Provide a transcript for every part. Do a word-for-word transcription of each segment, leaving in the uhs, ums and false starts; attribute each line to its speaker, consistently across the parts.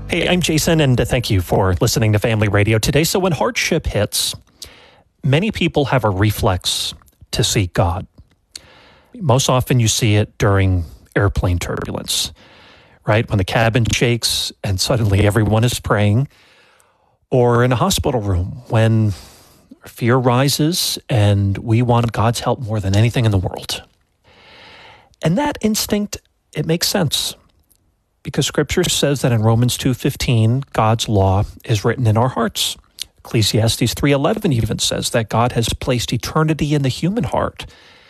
Speaker 1: Hey, I'm Jason, and thank you for listening to Family Radio today. So when hardship hits, many people have a reflex to seek God. Most often you see it during airplane turbulence, right? When the cabin shakes and suddenly everyone is praying. Or in a hospital room when fear rises and we want God's help more than anything in the world. And that instinct, it makes sense. Because Scripture says that in Romans two fifteen, God's law is written in our hearts. Ecclesiastes three eleven even says that God has placed eternity in the human heart.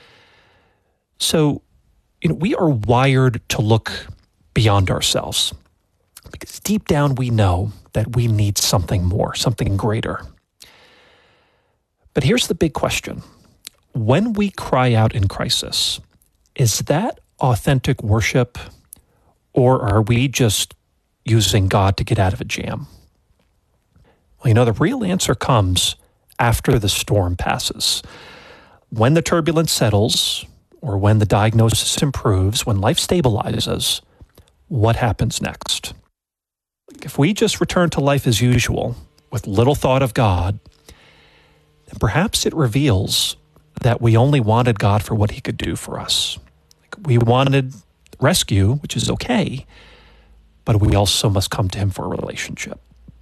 Speaker 1: So, you know, we are wired to look beyond ourselves. Because deep down we know that we need something more, something greater. But here's the big question. When we cry out in crisis, is that authentic worship? Or are we just using God to get out of a jam? Well, you know, the real answer comes after the storm passes. When the turbulence settles, or when the diagnosis improves, when life stabilizes, what happens next? If we just return to life as usual, with little thought of God, then perhaps it reveals that we only wanted God for what he could do for us. We wanted rescue, which is okay, but we also must come to him for a relationship.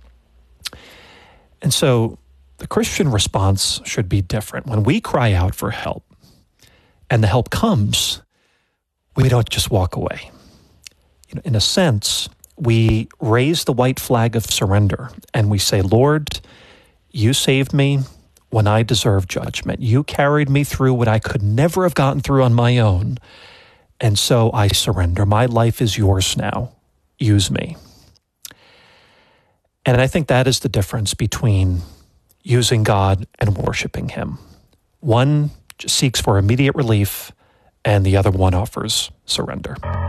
Speaker 1: And so the Christian response should be different. When we cry out for help and the help comes, we don't just walk away. In a sense, we raise the white flag of surrender and we say, Lord, you saved me when I deserved judgment. You carried me through what I could never have gotten through on my own. And so I surrender. My life is yours now. Use me. And I think that is the difference between using God and worshiping him. One seeks for immediate relief, and the other one offers surrender.